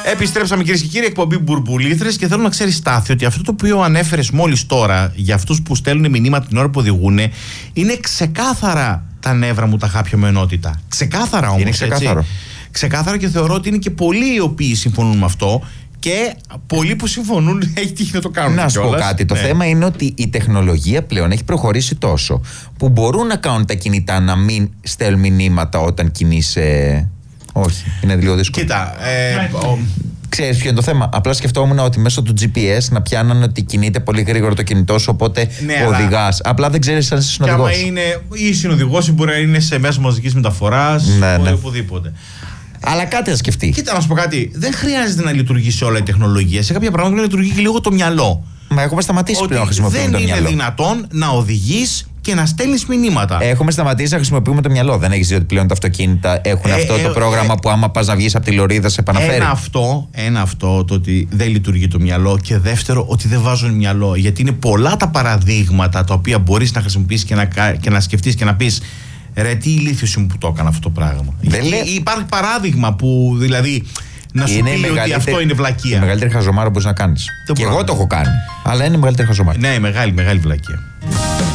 Επιστρέψαμε, κυρίες και κύριοι, εκπομπή Μπουρμπουλήθρες, και θέλω να ξέρει, Στάθη, ότι αυτό το οποίο ανέφερες μόλις τώρα για αυτούς που στέλνουν μηνύματα την ώρα που οδηγούν είναι ξεκάθαρα τα νεύρα μου τα χάπια με ενότητα. Ξεκάθαρα όμως. Είναι ξεκάθαρο. Έτσι. Ξεκάθαρα, και θεωρώ ότι είναι και πολλοί οι οποίοι συμφωνούν με αυτό. Και πολλοί που συμφωνούν έχει τύχει να το κάνουν. Να σου πω κάτι. Το θέμα είναι ότι η τεχνολογία πλέον έχει προχωρήσει τόσο που μπορούν να κάνουν τα κινητά να μην στέλνουν μηνύματα όταν κινείσαι. Όχι, είναι λίγο δύσκολο. Κοίτα. Ξέρεις ποιο είναι το θέμα? Απλά σκεφτόμουν ότι μέσω του GPS να πιάνανε ότι κινείται πολύ γρήγορα το κινητό σου, οπότε οδηγάς. Απλά δεν ξέρεις αν είσαι συνοδηγός. Και άμα είναι ή συνοδηγός ή μπορεί να είναι σε μέσο μαζικής μεταφοράς ή οπουδήποτε. Αλλά κάτι να σκεφτεί. Κοίτα, να σου πω κάτι. Δεν χρειάζεται να λειτουργήσει όλα η τεχνολογία. Σε κάποια πράγματα να λειτουργεί και λίγο το μυαλό. Μα έχουμε σταματήσει πλέον να χρησιμοποιούμε το μυαλό. Δεν είναι δυνατόν να οδηγείς και να στέλνεις μηνύματα. Έχουμε σταματήσει να χρησιμοποιούμε το μυαλό. Δεν έχεις δει ότι πλέον τα αυτοκίνητα έχουν αυτό το πρόγραμμα που άμα πας να βγεις από τη λωρίδα σε επαναφέρει? Ένα αυτό, το ότι δεν λειτουργεί το μυαλό, και δεύτερο ότι δεν βάζουν μυαλό. Γιατί είναι πολλά τα παραδείγματα τα οποία μπορείς να χρησιμοποιήσεις και να σκεφτείς και να πεις, ρε, τι ηλίθιος ήμουν που το έκανα αυτό το πράγμα. Υπάρχει παράδειγμα που δηλαδή να σου πει ότι αυτό είναι βλακεία. Η μεγαλύτερη χαζομάρα που μπορείς να κάνεις. Και εγώ το έχω κάνει. Αλλά είναι η μεγαλύτερη χαζομάρα. Ναι, μεγάλη βλακεία.